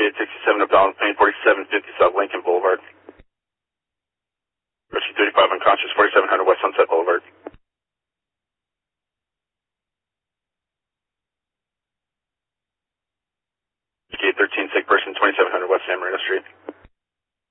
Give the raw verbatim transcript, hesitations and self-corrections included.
eight sixty-seven up Donald Payne, forty-seven fifty South Lincoln Boulevard. Rescue thirty-five unconscious, forty-seven hundred West Sunset Boulevard. Rescue thirteen sick person, twenty-seven hundred West San Marino Street.